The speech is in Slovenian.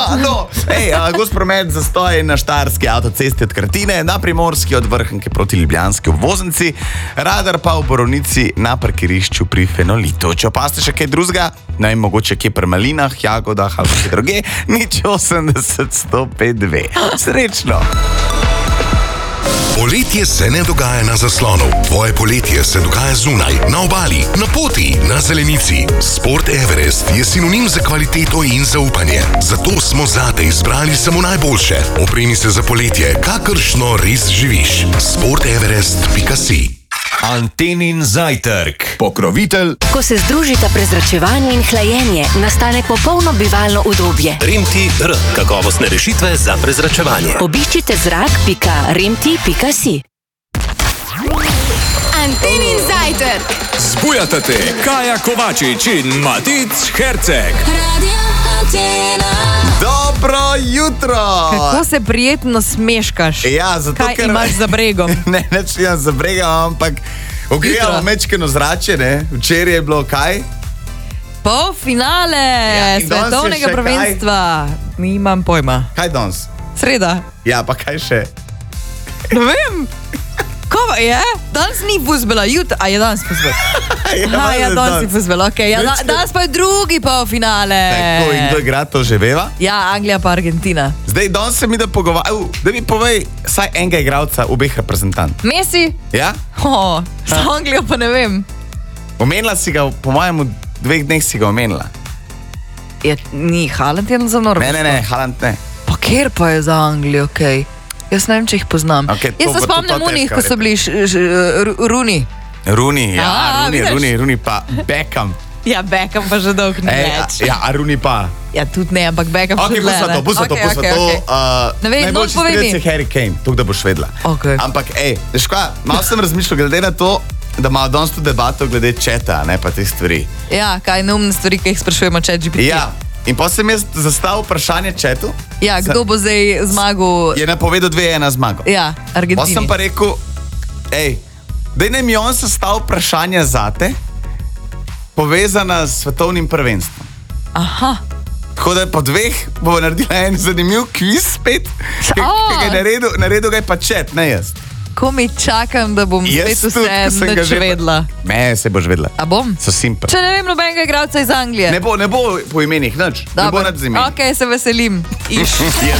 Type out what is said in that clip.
Gost promet zastoj na štajerski avtocesti od Krtine, na Primorski od Vrhnke proti ljubljanski obvoznici, radar pa v Borovnici na parkirišču pri Fenolitu. Če opaste še kaj drugega, mogoče kje pri malinah, jagodah ali kaj druge, 080-105-2. Srečno! Poletje se ne dogaja na zaslonu. Tvoje poletje se dogaja zunaj, na obali, na poti, na zelenici. Sport Everest je sinonim za kvaliteto in zaupanje. Zato smo zate izbrali samo najboljše. Opremi se za poletje, kakršno res živiš. sporteverest.si. Antenin zajtrk. Pokrovitelj. Ko se združita prezračevanje in hlajenje, nastane popolno bivalno udobje. Remti-R. Kakovostne rešitve za prezračevanje. Obiščite zrak.remti.si. Antenin zajtrk. Zbujata te Kaja Kovačič in Matic Herceg. Radio Antena. Dobro jutro! Kako se prijetno smeškaš? Ja, zato kaj imaš za bregom? Ne, neč imam za bregom, ampak ogrevamo mečkeno zrače, ne? Včeraj je bilo kaj? Polfinale svetovnega prvenstva. Nimam pojma. Kaj danes? Sreda. Ja, pa kaj še? Ne vem. Ko je? Danes ni fuzbala, a je danes fuzbala? Danes je fuzbala, okej. Danes pa je drugi polfinale. Tako, in kdo igra, to že veva? Ja, Anglija pa Argentina. Zdaj, danes se mi da pogovarjal, da mi povej vsaj enega igralca obeh reprezentant. Messi? Ja? S Anglijo pa ne vem. Omenila si ga, po mojem, v 2 dneh si ga omenila. Ni Haaland je za Norveško? Ne, Haaland ne. Pa kjer pa je za Anglijo, okej. Jaz ne vem, če jih poznam. Okay, jaz se spomnim unih, ko so bili Rooney. Rooney pa Beckham. Ja, Beckham pa že dolg ne več. Ja, a Rooney pa. Ja, tudi ne, ampak Beckham še dlje. Pusta to. Ne vem, no povej mi. Najboljši strelec je Harry Kane, tukaj da boš vedela. Okay. Ampak, veš kaj, malo sem razmišljal, glede na to, da ima danes tu debato glede chata, ne pa te stvari. Ja, kaj neumne stvari, ki jih sprašujemo ChatGPT. Ja. In pa sem jaz zastavil vprašanje chatu. Ja, kdo bo zdaj zmagal? Je napovedal 2-1 zmago. Ja, Argentini. Pa sem pa rekel, daj naj mi on sestavil vprašanje zate, povezana s svetovnim prvenstvom. Aha. Tako da po 2 bo naredila en zanimiv kviz spet, ki ga je naredil ga je pa chat, ne jaz. Ko mi čakam, da bom spet vse neč vedla. Ne, se boš vedla. A bom? So simple. Če ne vem nobenega igralca iz Anglije. Ne bo po imenih, nič. Ne bo nič z imenih. Ok, se veselim.